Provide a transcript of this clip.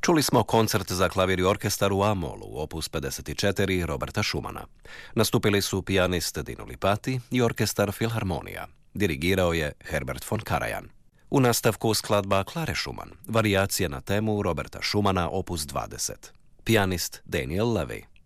Čuli smo koncert za klavir i orkestar u A-molu, opus 54 Roberta Schumana. Nastupili su pijanist Dino Lipati i orkestar Filharmonija. Dirigirao je Herbert von Karajan. U nastavku skladba Klare Schumann, varijacije na temu Roberta Schumana opus 20. Pijanist Daniel Levy.